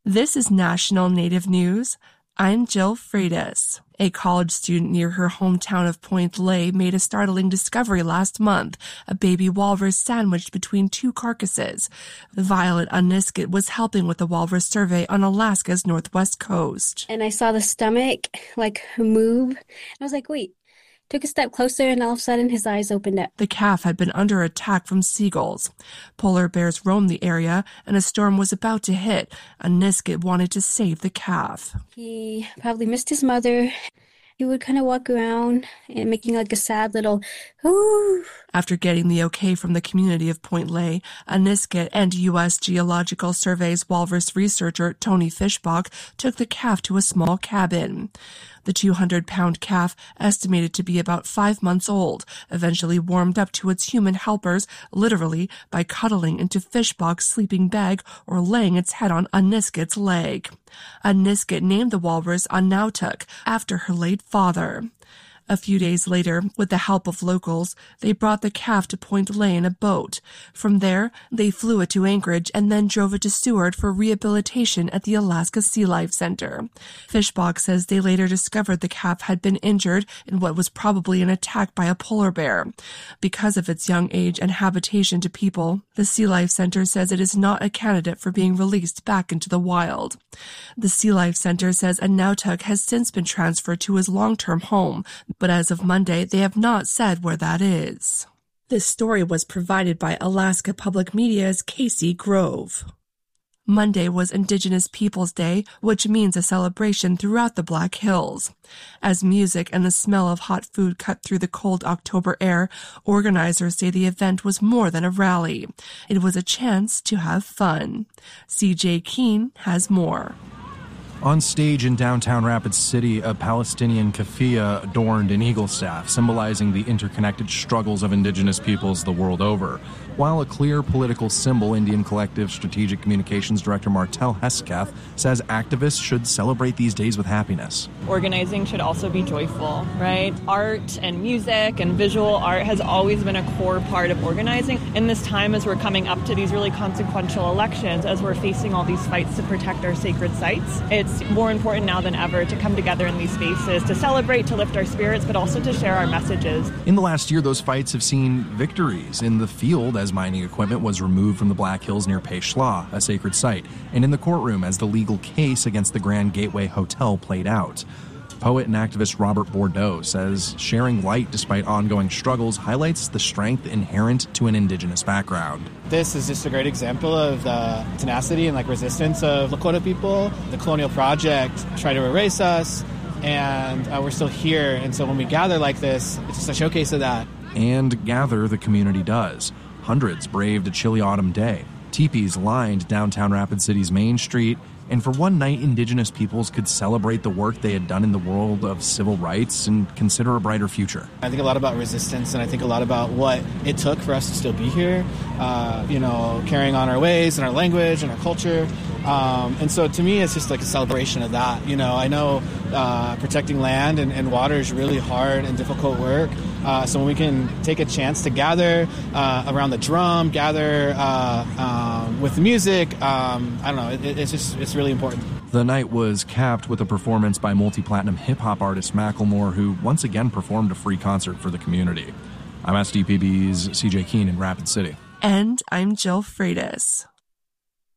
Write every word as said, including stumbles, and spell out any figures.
This is National Native News. I'm Jill Freitas. A college student near her hometown of Point Lay made a startling discovery last month, a baby walrus sandwiched between two carcasses. Violet Aniskit was helping with the walrus survey on Alaska's northwest coast. And I saw the stomach, like, move. I was like, wait. Took a step closer, and all of a sudden his eyes opened up. The calf had been under attack from seagulls. Polar bears roamed the area, and a storm was about to hit. Aniskit wanted to save the calf. He probably missed his mother. He would kind of walk around and making like a sad little, ooh. After getting the okay from the community of Point Lay, Aniskit and U S Geological Survey's walrus researcher Tony Fishbach took the calf to a small cabin. The two hundred pound calf, estimated to be about five months old, eventually warmed up to its human helpers, literally by cuddling into Fishbach's sleeping bag or laying its head on Aniskit's leg. Aniskit named the walrus Anautuk after her late father. A few days later, with the help of locals, they brought the calf to Point Lay in a boat. From there, they flew it to Anchorage and then drove it to Seward for rehabilitation at the Alaska Sea Life Center. Fishbach says they later discovered the calf had been injured in what was probably an attack by a polar bear. Because of its young age and habitation to people, the Sea Life Center says it is not a candidate for being released back into the wild. The Sea Life Center says Anautuk has since been transferred to his long-term home, but as of Monday, they have not said where that is. This story was provided by Alaska Public Media's Casey Grove. Monday was Indigenous Peoples Day, which means a celebration throughout the Black Hills. As music and the smell of hot food cut through the cold October air, organizers say the event was more than a rally. It was a chance to have fun. C J Keene has more. On stage in downtown Rapid City, a Palestinian keffiyeh adorned an eagle staff, symbolizing the interconnected struggles of indigenous peoples the world over. While a clear political symbol, Indian Collective Strategic Communications Director Martel Hesketh says activists should celebrate these days with happiness. Organizing should also be joyful, right? Art and music and visual art has always been a core part of organizing. In this time, as we're coming up to these really consequential elections, as we're facing all these fights to protect our sacred sites, it's more important now than ever to come together in these spaces, to celebrate, to lift our spirits, but also to share our messages. In the last year, those fights have seen victories in the field as mining equipment was removed from the Black Hills near Peshla, a sacred site, and in the courtroom as the legal case against the Grand Gateway Hotel played out. Poet and activist Robert Bordeaux says sharing light despite ongoing struggles highlights the strength inherent to an indigenous background. This is just a great example of the tenacity and like resistance of Lakota people. The colonial project tried to erase us, and uh, we're still here. And so when we gather like this, it's just a showcase of that. And gather the community does. Hundreds braved a chilly autumn day. Teepees lined downtown Rapid City's Main Street, and for one night, Indigenous peoples could celebrate the work they had done in the world of civil rights and consider a brighter future. I think a lot about resistance, and I think a lot about what it took for us to still be here, uh, you know, carrying on our ways and our language and our culture. Um, and so to me, it's just like a celebration of that. You know, I know uh, protecting land and, and water is really hard and difficult work. Uh, so when we can take a chance to gather uh, around the drum, gather uh, um, with the music, um, I don't know, it, it's just, it's really important. The night was capped with a performance by multi-platinum hip-hop artist Macklemore, who once again performed a free concert for the community. I'm S D P B's C J Keene in Rapid City. And I'm Jill Freitas.